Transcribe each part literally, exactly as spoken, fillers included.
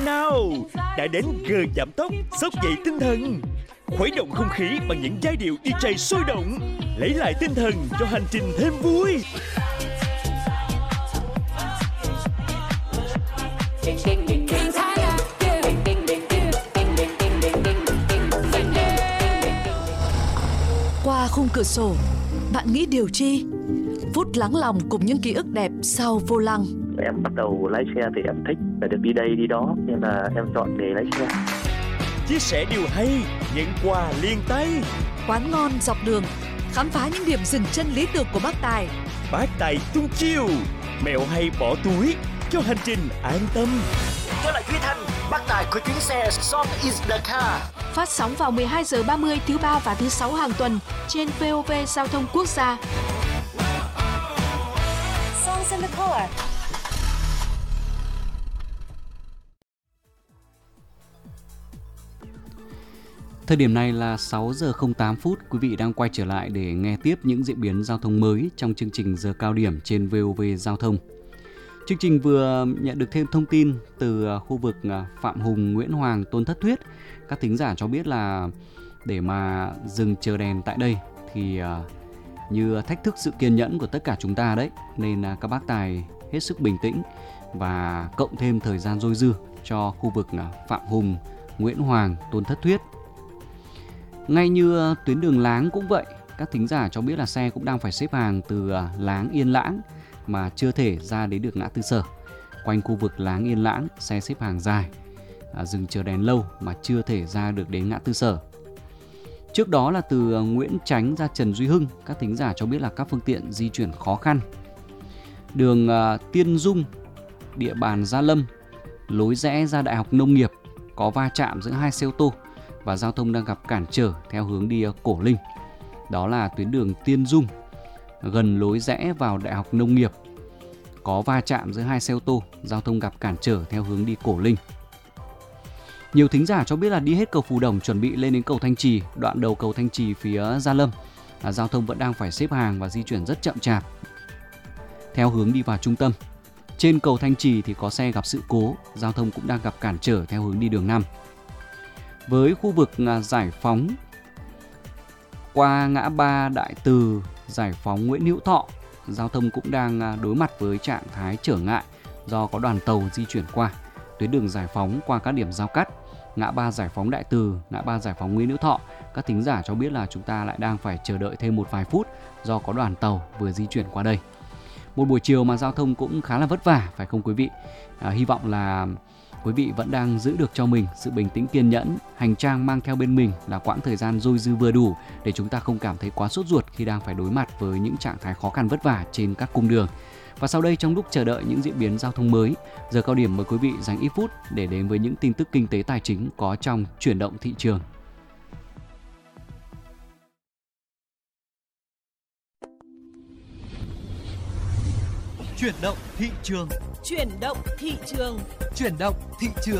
nào. Đã đến G giảm tốc, xốc dậy tinh thần. Khuấy động không khí bằng những giai điệu đi jay sôi động. Lấy lại tinh thần cho hành trình thêm vui. Qua khung cửa sổ, bạn nghĩ điều chi? Phút lắng lòng cùng những ký ức đẹp sau vô lăng. Em bắt đầu lái xe thì em thích và được đi đây đi đó, nên là em chọn nghề lái xe. Chia sẻ điều hay, nhận quà liền tay. Quán ngon dọc đường, khám phá những điểm dừng chân lý tưởng của bác Tài. Bác Tài tung chiêu, mẹo hay bỏ túi cho hành trình an tâm. Tôi là Duy Thành, bác Tài của chuyến xe Song is the car. Phát sóng vào mười hai giờ ba mươi thứ ba và thứ sáu hàng tuần trên vê o vê Giao thông Quốc gia. Songs in the car. Thời điểm này là sáu giờ không tám phút, quý vị đang quay trở lại để nghe tiếp những diễn biến giao thông mới trong chương trình giờ cao điểm trên vê o vê Giao thông. Chương trình vừa nhận được thêm thông tin từ khu vực Phạm Hùng, Nguyễn Hoàng, Tôn Thất Thuyết. Các thính giả cho biết là để mà dừng chờ đèn tại đây thì như thách thức sự kiên nhẫn của tất cả chúng ta đấy, nên các bác tài hết sức bình tĩnh và cộng thêm thời gian dôi dư cho khu vực Phạm Hùng, Nguyễn Hoàng, Tôn Thất Thuyết. Ngay như tuyến đường Láng cũng vậy, các thính giả cho biết là xe cũng đang phải xếp hàng từ Láng Yên Lãng mà chưa thể ra đến được ngã tư Sở. Quanh khu vực Láng Yên Lãng, xe xếp hàng dài, à, dừng chờ đèn lâu mà chưa thể ra được đến ngã tư Sở. Trước đó là từ Nguyễn Chánh ra Trần Duy Hưng, các thính giả cho biết là các phương tiện di chuyển khó khăn. Đường à, Tiên Dung, địa bàn Gia Lâm, lối rẽ ra Đại học Nông nghiệp có va chạm giữa hai xe ô tô và giao thông đang gặp cản trở theo hướng đi Cổ Linh. Đó là tuyến đường Tiên Dung, gần lối rẽ vào Đại học Nông nghiệp có va chạm giữa hai xe ô tô, giao thông gặp cản trở theo hướng đi Cổ Linh. Nhiều thính giả cho biết là đi hết cầu Phù Đồng chuẩn bị lên đến cầu Thanh Trì, đoạn đầu cầu Thanh Trì phía Gia Lâm, à, giao thông vẫn đang phải xếp hàng và di chuyển rất chậm chạp theo hướng đi vào trung tâm. Trên cầu Thanh Trì thì có xe gặp sự cố, giao thông cũng đang gặp cản trở theo hướng đi đường năm. Với khu vực Giải Phóng qua ngã ba Đại Từ, Giải Phóng Nguyễn Hữu Thọ, giao thông cũng đang đối mặt với trạng thái trở ngại do có đoàn tàu di chuyển qua. Tuyến đường Giải Phóng qua các điểm giao cắt, ngã ba Giải Phóng Đại Từ, ngã ba Giải Phóng Nguyễn Hữu Thọ, các thính giả cho biết là chúng ta lại đang phải chờ đợi thêm một vài phút do có đoàn tàu vừa di chuyển qua đây. Một buổi chiều mà giao thông cũng khá là vất vả, phải không quý vị? À, hy vọng là quý vị vẫn đang giữ được cho mình sự bình tĩnh kiên nhẫn. Hành trang mang theo bên mình là quãng thời gian dôi dư vừa đủ để chúng ta không cảm thấy quá sốt ruột khi đang phải đối mặt với những trạng thái khó khăn vất vả trên các cung đường. Và sau đây, trong lúc chờ đợi những diễn biến giao thông mới, giờ cao điểm mời quý vị dành ít phút để đến với những tin tức kinh tế tài chính có trong chuyển động thị trường. Chuyển động thị trường. Chuyển động thị trường. Chuyển động thị trường.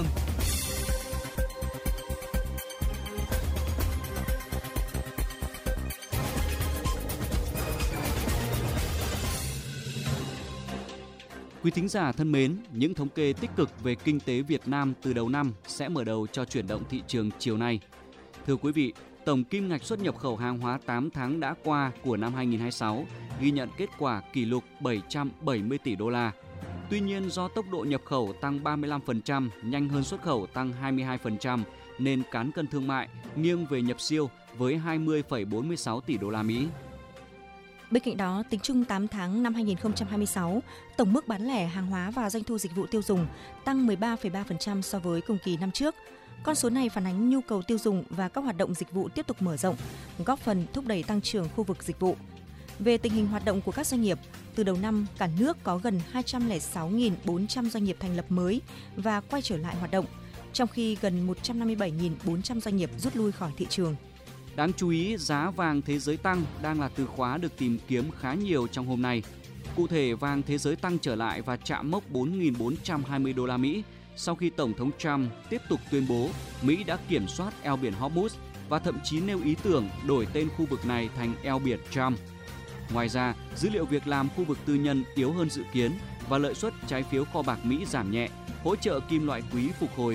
Quý thính giả thân mến, những thống kê tích cực về kinh tế Việt Nam từ đầu năm sẽ mở đầu cho chuyển động thị trường chiều nay. Thưa quý vị, tổng kim ngạch xuất nhập khẩu hàng hóa tám tháng đã qua của năm hai nghìn không trăm hai mươi sáu ghi nhận kết quả kỷ lục bảy trăm bảy mươi tỷ đô la. Tuy nhiên, do tốc độ nhập khẩu tăng ba mươi lăm phần trăm, nhanh hơn xuất khẩu tăng hai mươi hai phần trăm, nên cán cân thương mại nghiêng về nhập siêu với hai mươi phẩy bốn mươi sáu tỷ đô la Mỹ. Bên cạnh đó, tính chung tám tháng năm hai nghìn không trăm hai mươi sáu, tổng mức bán lẻ hàng hóa và doanh thu dịch vụ tiêu dùng tăng mười ba phẩy ba phần trăm so với cùng kỳ năm trước. Con số này phản ánh nhu cầu tiêu dùng và các hoạt động dịch vụ tiếp tục mở rộng, góp phần thúc đẩy tăng trưởng khu vực dịch vụ. Về tình hình hoạt động của các doanh nghiệp, từ đầu năm, cả nước có gần hai trăm lẻ sáu nghìn bốn trăm doanh nghiệp thành lập mới và quay trở lại hoạt động, trong khi gần một trăm năm mươi bảy nghìn bốn trăm doanh nghiệp rút lui khỏi thị trường. Đáng chú ý, giá vàng thế giới tăng đang là từ khóa được tìm kiếm khá nhiều trong hôm nay. Cụ thể, vàng thế giới tăng trở lại và chạm mốc bốn nghìn bốn trăm hai mươi đô la Mỹ sau khi Tổng thống Trump tiếp tục tuyên bố Mỹ đã kiểm soát eo biển Hormuz và thậm chí nêu ý tưởng đổi tên khu vực này thành eo biển Trump. Ngoài ra, dữ liệu việc làm khu vực tư nhân yếu hơn dự kiến và lợi suất trái phiếu kho bạc Mỹ giảm nhẹ, hỗ trợ kim loại quý phục hồi